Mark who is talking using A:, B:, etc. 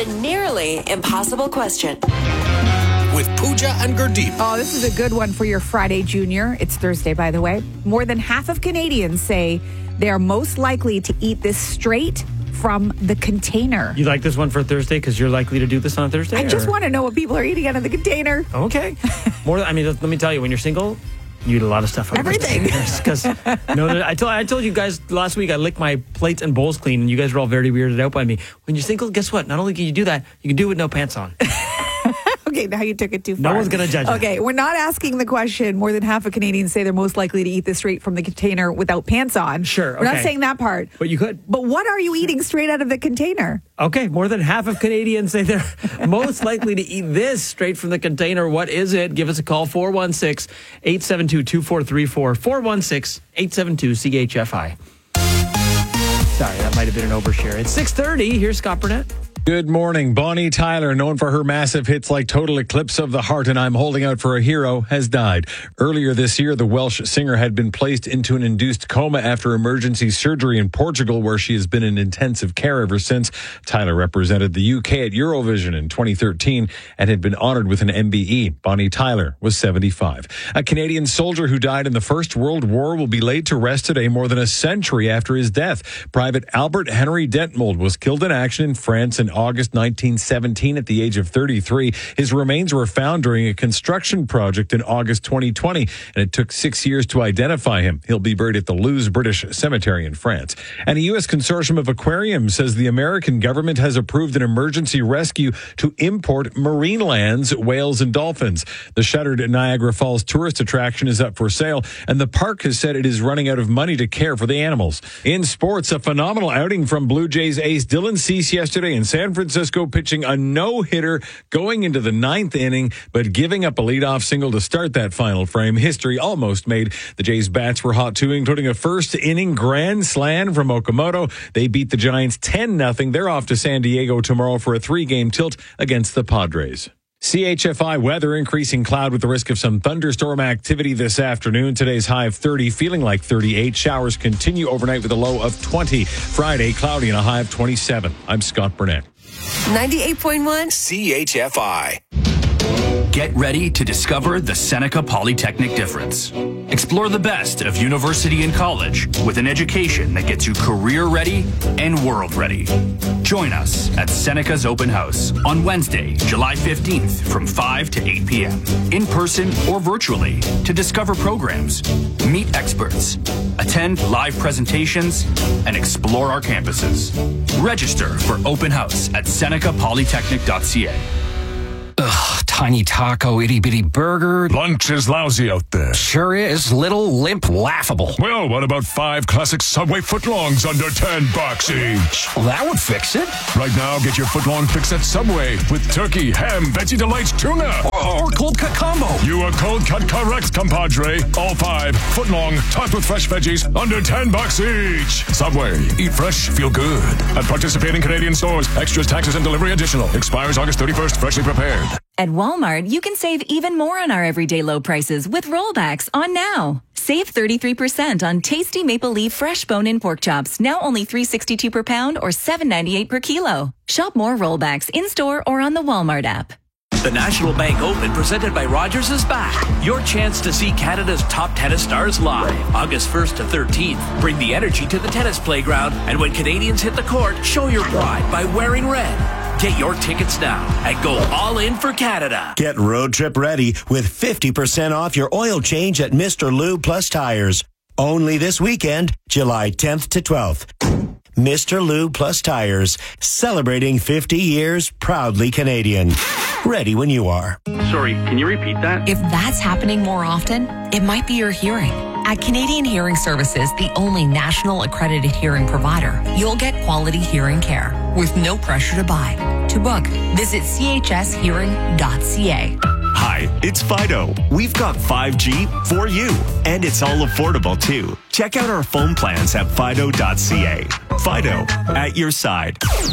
A: The nearly impossible question.
B: With Pooja and Gurdeep.
C: Oh, this is a good one for your Friday, Junior. It's Thursday, by the way. More than half of Canadians say they are most likely to eat this straight from the container.
D: You like this one for Thursday because you're likely to do this on Thursday?
C: I just want to know what people are eating out of the container.
D: Okay. Let me tell you, when you're single, you eat a lot of stuff.
C: Everything.
D: Because I told you guys last week I licked my plates and bowls clean, and you guys were all very weirded out by me. When you're single, guess what? Not only can you do that, you can do it with no pants on.
C: Okay, now you took it too far.
D: No one's going to judge you.
C: Okay, we're not asking the question. More than half of Canadians say they're most likely to eat this straight from the container without pants on.
D: Sure,
C: We're not
D: okay.
C: saying that part.
D: But you could.
C: But what are you eating straight out of the container?
D: Okay, more than half of Canadians say they're most likely to eat this straight from the container. What is it? Give us a call, 416-872-2434, 416-872-CHFI. Sorry, that might have been an overshare. It's 6:30. Here's Scott Burnett.
E: Good morning. Bonnie Tyler, known for her massive hits like Total Eclipse of the Heart and I'm Holding Out for a Hero, has died. Earlier this year, the Welsh singer had been placed into an induced coma after emergency surgery in Portugal, where she has been in intensive care ever since. Tyler represented the UK at Eurovision in 2013 and had been honored with an MBE. Bonnie Tyler was 75. A Canadian soldier who died in the First World War will be laid to rest today more than a century after his death. Private Albert Henry Detmold was killed in action in France in August 1917 at the age of 33. His remains were found during a construction project in August 2020, and it took 6 years to identify him. He'll be buried at the Loos British Cemetery in France. And a U.S. consortium of aquariums says the American government has approved an emergency rescue to import marine lands, whales, and dolphins. The shuttered Niagara Falls tourist attraction is up for sale, and the park has said it is running out of money to care for the animals. In sports, a phenomenal outing from Blue Jays ace Dylan Cease yesterday in San Francisco, pitching a no-hitter going into the ninth inning, but giving up a leadoff single to start that final frame. History almost made. The Jays' bats were hot too, including a first-inning grand slam from Okamoto. They beat the Giants 10-0. They're off to San Diego tomorrow for a 3-game tilt against the Padres. CHFI weather, increasing cloud with the risk of some thunderstorm activity this afternoon. Today's high of 30, feeling like 38. Showers continue overnight with a low of 20. Friday, cloudy and a high of 27. I'm Scott Burnett.
A: 98.1
B: CHFI.
F: Get ready to discover the Seneca Polytechnic difference. Explore the best of university and college with an education that gets you career ready and world ready. Join us at Seneca's Open House on Wednesday, July 15th from 5 to 8 p.m. in person or virtually to discover programs, meet experts, attend live presentations, and explore our campuses. Register for Open House at senecapolytechnic.ca.
G: Ugh, tiny taco, itty-bitty burger.
H: Lunch is lousy out there.
G: Sure is. Little, limp, laughable.
H: Well, what about 5 classic Subway footlongs under $10 each?
G: Well, that would fix it.
H: Right now, get your footlong fix at Subway with turkey, ham, Veggie Delights, tuna.
G: Or cold cut combo.
H: You are cold cut correct, compadre. All 5 footlong topped with fresh veggies under $10 each. Subway. Eat fresh, feel good. At participating Canadian stores. Extras, taxes, and delivery additional. Expires August 31st. Freshly prepared.
I: At Walmart, you can save even more on our everyday low prices with rollbacks on now. Save 33% on tasty maple leaf fresh bone-in pork chops, now only $3.62 per pound or $7.98 per kilo. Shop more rollbacks in-store or on the Walmart app.
J: The National Bank Open, presented by Rogers, is back. Your chance to see Canada's top tennis stars live. August 1st to 13th. Bring the energy to the tennis playground, and when Canadians hit the court, show your pride by wearing red. Get your tickets now and go all in for Canada.
K: Get road trip ready with 50% off your oil change at Mr. Lube Plus Tires. Only this weekend, July 10th to 12th. Mr. Lube Plus Tires, celebrating 50 years, proudly Canadian. Ready when you are.
L: Sorry, can you repeat that?
M: If that's happening more often, it might be your hearing. At Canadian Hearing Services, the only national accredited hearing provider, you'll get quality hearing care with no pressure to buy. To book, visit chshearing.ca.
N: Hi, it's Fido. We've got 5G for you, and it's all affordable too. Check out our phone plans at fido.ca. Fido, at your side.